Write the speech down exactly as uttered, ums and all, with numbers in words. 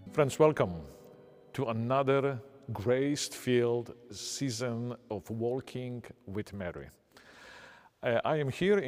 Friends, welcome to another grace-filled season of Walking with Mary. Uh, I am here